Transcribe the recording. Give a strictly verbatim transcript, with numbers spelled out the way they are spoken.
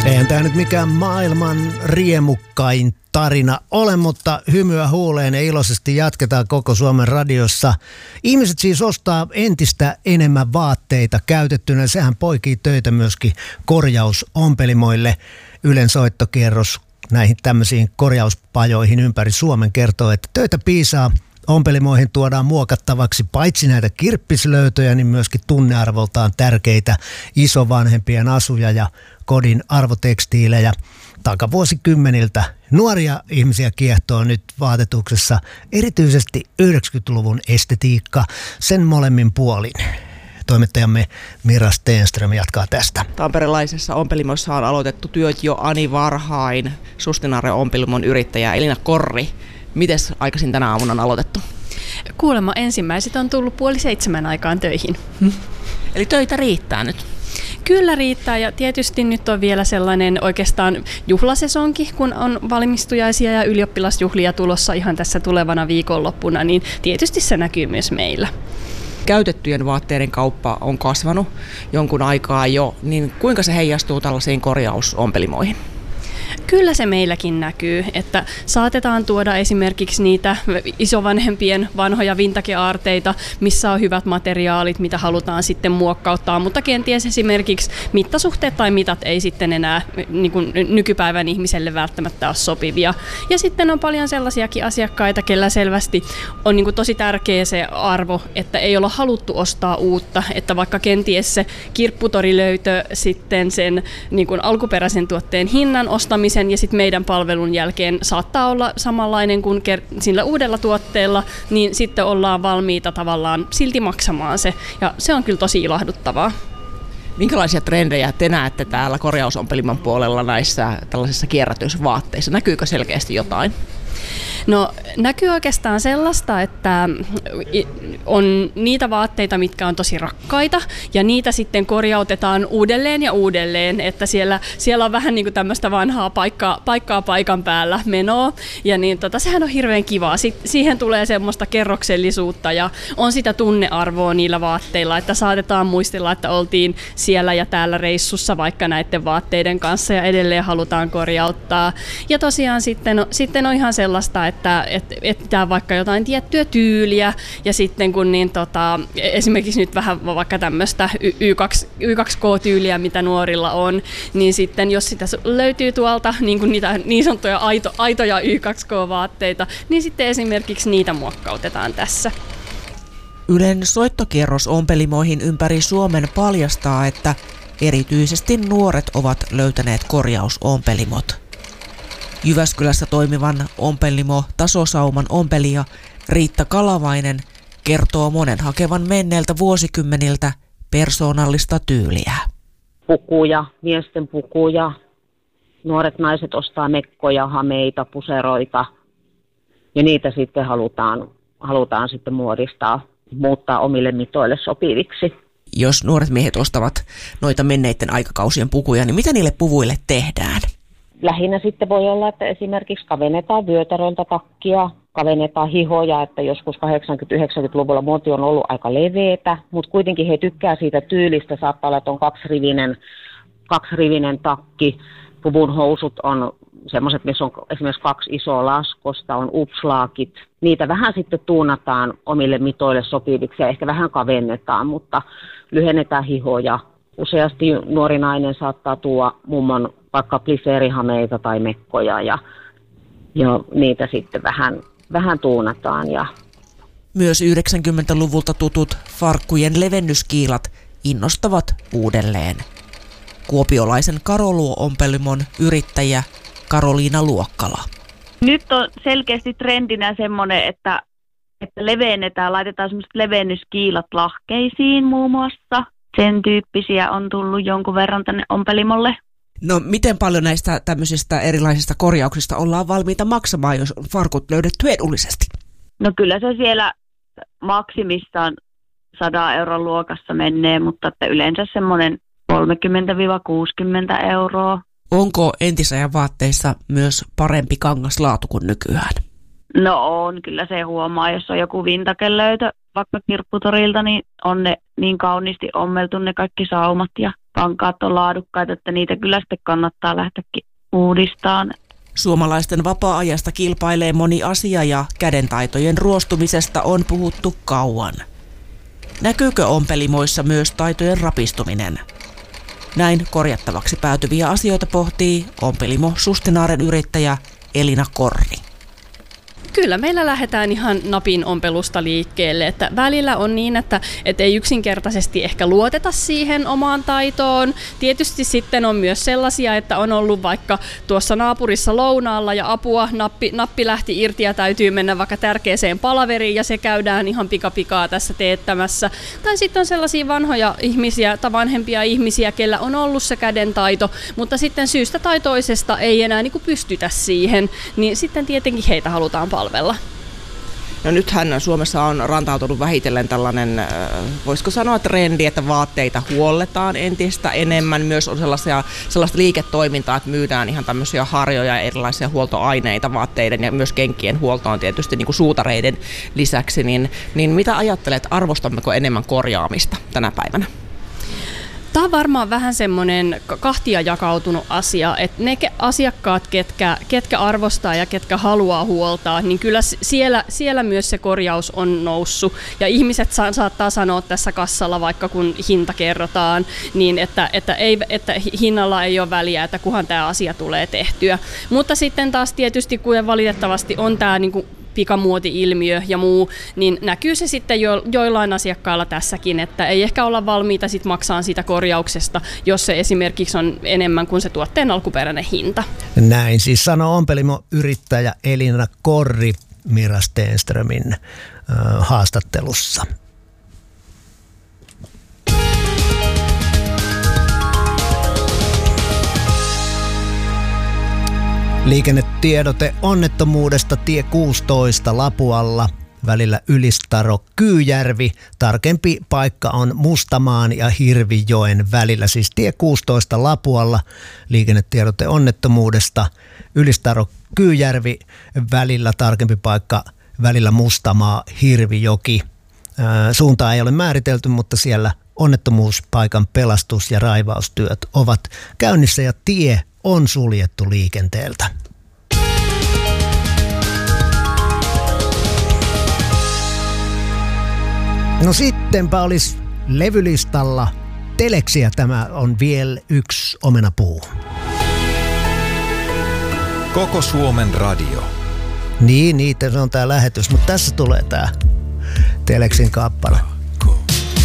Eihän tämä nyt mikään maailman riemukkain tarina ole, mutta hymyä huuleen ja iloisesti jatketaan koko Suomen radiossa. Ihmiset siis ostaa entistä enemmän vaatteita käytettynä. Sehän poikii töitä myöskin korjausompelimoille. Ylen soittokierros näihin tämmöisiin korjauspajoihin ympäri Suomen kertoo, että töitä piisaa. Ompelimoihin tuodaan muokattavaksi paitsi näitä kirppislöytöjä, niin myöskin tunnearvoltaan tärkeitä isovanhempien asuja ja kodin arvotekstiilejä takavuosikymmeniltä. Nuoria ihmisiä kiehtoo nyt vaatetuksessa erityisesti yhdeksänkymmentäluvun estetiikka sen molemmin puolin. Toimittajamme Mira Stenström jatkaa tästä. Tamperelaisessa ompelimossa on aloitettu työt jo ani varhain. Sustinarre ompelimon yrittäjä Elina Korri. Mites aikaisin tänä aamuna on aloitettu? Kuulemma ensimmäiset on tullut puoli seitsemän aikaan töihin. Hmm. Eli töitä riittää nyt? Kyllä riittää ja tietysti nyt on vielä sellainen oikeastaan juhlasesonki, kun on valmistujaisia ja ylioppilasjuhlia tulossa ihan tässä tulevana viikonloppuna, niin tietysti se näkyy myös meillä. Käytettyjen vaatteiden kauppa on kasvanut jonkun aikaa jo, niin kuinka se heijastuu tällaisiin korjausompelimoihin? Kyllä se meilläkin näkyy, että saatetaan tuoda esimerkiksi niitä isovanhempien vanhoja vintage-aarteita, missä on hyvät materiaalit, mitä halutaan sitten muokkauttaa, mutta kenties esimerkiksi mittasuhteet tai mitat ei sitten enää niin kuin nykypäivän ihmiselle välttämättä ole sopivia. Ja sitten on paljon sellaisiakin asiakkaita, kellä selvästi on niin kuin tosi tärkeä se arvo, että ei olla haluttu ostaa uutta, että vaikka kenties se kirpputorilöytö sitten sen niin kuin alkuperäisen tuotteen hinnan ostamisen ja sitten meidän palvelun jälkeen saattaa olla samanlainen kuin sillä uudella tuotteella, niin sitten ollaan valmiita tavallaan silti maksamaan se. Ja se on kyllä tosi ilahduttavaa. Minkälaisia trendejä te näette täällä korjausompeliman puolella näissä tällaisissa kierrätysvaatteissa? Näkyykö selkeästi jotain? No näkyy oikeastaan sellaista, että on niitä vaatteita, mitkä on tosi rakkaita ja niitä sitten korjautetaan uudelleen ja uudelleen, että siellä, siellä on vähän niin kuin tämmöistä vanhaa paikkaa, paikkaa paikan päällä menoa ja niin tota, sehän on hirveän kivaa. Si- siihen tulee semmoista kerroksellisuutta ja on sitä tunnearvoa niillä vaatteilla, että saatetaan muistella, että oltiin siellä ja täällä reissussa vaikka näiden vaatteiden kanssa ja edelleen halutaan korjauttaa. Ja tosiaan sitten, sitten on ihan sellaista, että että etsitään vaikka jotain tiettyä tyyliä ja sitten kun niin tota, esimerkiksi nyt vähän vaikka tämmöistä Y kaksi K-tyyliä, mitä nuorilla on, niin sitten jos sitä löytyy tuolta niin kuin niitä niin sanottuja aito, aitoja Y kaksi K-vaatteita, niin sitten esimerkiksi niitä muokkautetaan tässä. Ylen soittokierros ompelimoihin ympäri Suomen paljastaa, että erityisesti nuoret ovat löytäneet korjausompelimot. Jyväskylässä toimivan ompelimo Tasosauman ompelija Riitta Kalavainen kertoo monen hakevan menneiltä vuosikymmeniltä persoonallista tyyliä. Pukuja, miesten pukuja, nuoret naiset ostaa mekkoja, hameita, puseroita ja niitä sitten halutaan, halutaan sitten muodistaa, muuttaa omille mitoille sopiviksi. Jos nuoret miehet ostavat noita menneiden aikakausien pukuja, niin mitä niille puvuille tehdään? Lähinnä sitten voi olla, että esimerkiksi kavennetaan vyötäröltä takkia, kavennetaan hihoja, että joskus kahdeksankymmentä-yhdeksänkymmentäluvulla muoti on ollut aika leveätä, mutta kuitenkin he tykkää siitä tyylistä, saattaa olla, että on kaksirivinen, kaksirivinen takki, puvun housut on semmoiset, missä on esimerkiksi kaksi isoa laskosta, on upslaakit. Niitä vähän sitten tuunataan omille mitoille sopiviksi ja ehkä vähän kavennetaan, mutta lyhennetään hihoja. Useasti nuori nainen saattaa tuoda mummon vaikka pliseerihameita tai mekkoja ja, ja niitä sitten vähän, vähän tuunataan. Ja myös yhdeksänkymmentäluvulta tutut farkkujen levennyskiilat innostavat uudelleen. Kuopiolaisen Karoluo-ompelimon yrittäjä Karoliina Luokkala. Nyt on selkeästi trendinä semmoinen, että, että levennetään, laitetaan semmoiset levennyskiilat lahkeisiin muun muassa. Sen tyyppisiä on tullut jonkun verran tänne ompelimolle. No miten paljon näistä tämmöisistä erilaisista korjauksista ollaan valmiita maksamaan, jos on farkut löydetty edullisesti? No kyllä se siellä maksimissaan sadan euron luokassa menee, mutta että yleensä semmoinen kolmekymmentä kuusikymmentä euroa. Onko entisajan vaatteissa myös parempi kangaslaatu kuin nykyään? No on, kyllä se huomaa, jos on joku vintakelöytö vaikka kirpputorilta, niin on ne niin kauniisti ommeltu ne kaikki saumat ja kankaat on laadukkaita, että niitä kyllä sitten kannattaa lähteäkin uudistamaan. Suomalaisten vapaa-ajasta kilpailee moni asia ja kädentaitojen ruostumisesta on puhuttu kauan. Näkyykö ompelimoissa myös taitojen rapistuminen? Näin korjattavaksi päätyviä asioita pohtii ompelimo Sustinaaren yrittäjä Elina Korri. Kyllä meillä lähdetään ihan napin ompelusta liikkeelle, että välillä on niin, että et ei yksinkertaisesti ehkä luoteta siihen omaan taitoon. Tietysti sitten on myös sellaisia, että on ollut vaikka tuossa naapurissa lounaalla ja apua, nappi, nappi lähti irti ja täytyy mennä vaikka tärkeäseen palaveriin ja se käydään ihan pikapikaa tässä teettämässä. Tai sitten on sellaisia vanhoja ihmisiä tai vanhempia ihmisiä, kellä on ollut se kädentaito, mutta sitten syystä tai toisesta ei enää niin kuin pystytä siihen, niin sitten tietenkin heitä halutaan palvella. No nythän Suomessa on rantautunut vähitellen tällainen, voisiko sanoa trendi, että vaatteita huolletaan entistä enemmän. Myös on sellaisia, sellaista liiketoimintaa, että myydään ihan tämmöisiä harjoja ja erilaisia huoltoaineita vaatteiden ja myös kenkien huoltoon tietysti niin kuin suutareiden lisäksi. Niin, niin mitä ajattelet, arvostammeko enemmän korjaamista tänä päivänä? Tämä on varmaan vähän semmoinen kahtia jakautunut asia, että ne asiakkaat, ketkä, ketkä arvostaa ja ketkä haluaa huoltaa, niin kyllä siellä, siellä myös se korjaus on noussut. Ja ihmiset sa- saattaa sanoa tässä kassalla, vaikka kun hinta kerrotaan, niin että, että, ei, että hinnalla ei ole väliä, että kunhan tämä asia tulee tehtyä. Mutta sitten taas tietysti, kun valitettavasti on tämä niin kuin pikamuoti-ilmiö ja muu, niin näkyy se sitten jo, joillain asiakkailla tässäkin, että ei ehkä olla valmiita sit maksaa siitä korjauksesta, jos se esimerkiksi on enemmän kuin se tuotteen alkuperäinen hinta. Näin siis sanoo ompelimo-yrittäjä Elina Korri Mira Stenströmin äh, haastattelussa. Liikennetiedote onnettomuudesta tie kuusitoista Lapualla välillä Ylistaro-Kyyjärvi. Tarkempi paikka on Mustamaan ja Hirvijoen välillä, siis tie kuusitoista Lapualla. Liikennetiedote onnettomuudesta Ylistaro-Kyyjärvi välillä, tarkempi paikka välillä Mustamaa Hirvijoki. Suuntaa ei ole määritelty, mutta siellä onnettomuuspaikan pelastus- ja raivaustyöt ovat käynnissä ja tie on suljettu liikenteeltä. No sittenpä olisi levylistalla Teleksiä. Tämä on vielä yksi omenapuu. Koko Suomen radio. Niin, niitä se on tää lähetys, mutta tässä tulee tää Teleksin kappale.